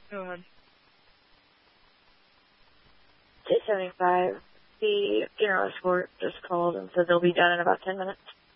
Go ahead. 275. The funeral escort just called and said they'll be done in about 10 minutes.